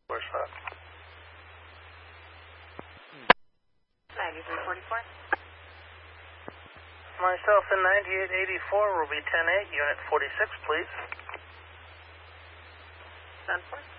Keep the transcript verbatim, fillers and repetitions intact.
Where's that? ninety-three forty-four. Myself in ninety-eight eighty-four will be ten eight, unit forty-six, please. ten four.